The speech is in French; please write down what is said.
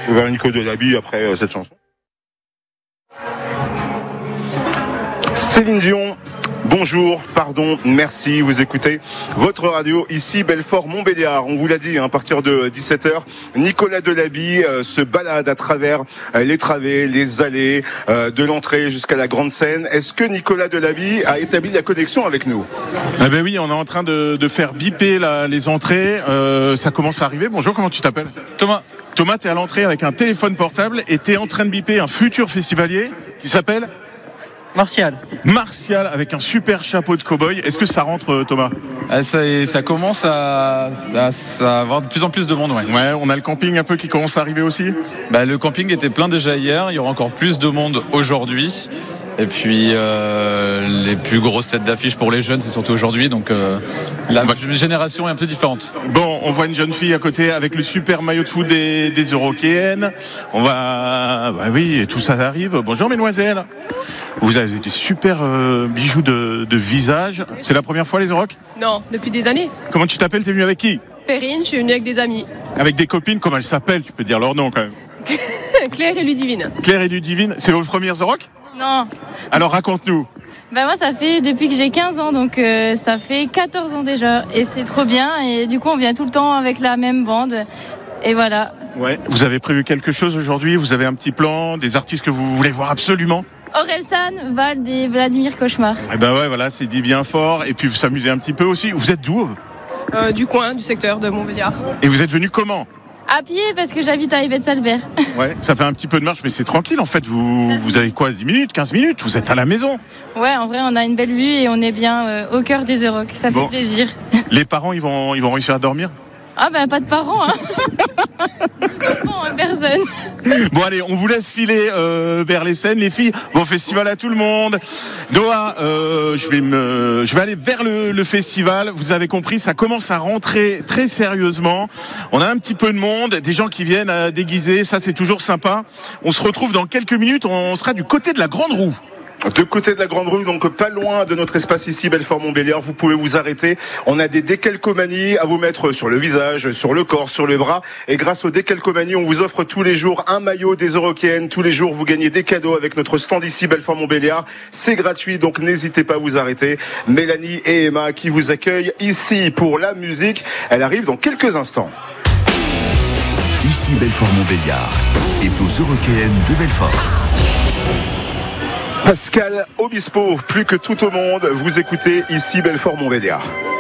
Vers Nico Delaby après cette chanson. Céline Dion, bonjour, pardon, merci, vous écoutez votre radio ici Belfort-Montbéliard. On vous l'a dit, à partir de 17h, Nicolas Delaby se balade à travers les travées, les allées de l'entrée jusqu'à la grande scène. Est-ce que Nicolas Delaby a établi la connexion avec nous? Eh ben oui, on est en train de faire biper les entrées. Ça commence à arriver. Bonjour, comment tu t'appelles? Thomas. Thomas, t'es à l'entrée avec un téléphone portable et t'es en train de biper un futur festivalier qui s'appelle Martial, avec un super chapeau de cow-boy. Est-ce que ça rentre, Thomas? ça commence à avoir de plus en plus de monde, ouais. Ouais, on a le camping un peu qui commence à arriver aussi. Le camping était plein déjà hier, il y aura encore plus de monde aujourd'hui. Et puis les plus grosses têtes d'affiche pour les jeunes, c'est surtout aujourd'hui, donc la génération est un peu différente. Bon, on voit une jeune fille à côté avec le super maillot de foot des Eurokéennes. On va, oui, et tout ça arrive. Bonjour mesdemoiselles. Vous avez des super bijoux de visage. C'est la première fois les Euroc? Non, depuis des années. Comment tu t'appelles? T'es venu avec qui? Perrine, je suis venue avec des amis. Avec des copines? Comment elles s'appellent? Tu peux dire leur nom quand même. Claire et Ludivine. Claire et Ludivine, c'est vos premières Euroc? Non. Alors raconte-nous. Moi ça fait depuis que j'ai 15 ans, donc ça fait 14 ans déjà. Et c'est trop bien, et du coup on vient tout le temps avec la même bande. Et voilà. Ouais. Vous avez prévu quelque chose aujourd'hui? Vous avez un petit plan, des artistes que vous voulez voir absolument? Orelsan, Vald et Vladimir Cauchemar. Eh ben ouais, voilà, c'est dit bien fort. Et puis vous s'amusez un petit peu aussi. Vous êtes d'où? Du coin, du secteur de Montbéliard. Et vous êtes venu comment? À pied, parce que j'habite à Yvette-Salbert. Ouais, ça fait un petit peu de marche, mais c'est tranquille en fait. Vous avez quoi, 10 minutes, 15 minutes? Vous êtes à la maison? Ouais, en vrai, on a une belle vue et on est bien au cœur des Euroc. Ça fait plaisir. Les parents, ils vont réussir à dormir? Ah pas de parents, hein. Personne. Bon allez, on vous laisse filer vers les scènes, les filles. Bon festival à tout le monde. Noah, je vais aller vers le festival. Vous avez compris, ça commence à rentrer très sérieusement. On a un petit peu de monde, des gens qui viennent déguisés, ça c'est toujours sympa. On se retrouve dans quelques minutes, on sera du côté de la Grande Roue. De côté de la Grande Rue, donc pas loin de notre espace ici, Belfort-Montbéliard, vous pouvez vous arrêter. On a des décalcomanies à vous mettre sur le visage, sur le corps, sur le bras. Et grâce aux décalcomanies, on vous offre tous les jours un maillot des Eurokéennes. Tous les jours, vous gagnez des cadeaux avec notre stand ici, Belfort-Montbéliard. C'est gratuit, donc n'hésitez pas à vous arrêter. Mélanie et Emma qui vous accueillent ici pour la musique. Elle arrive dans quelques instants. Ici, Belfort-Montbéliard est aux Eurokéennes de Belfort. Pascal Obispo, plus que tout au monde, vous écoutez ici Belfort-Montbéliard.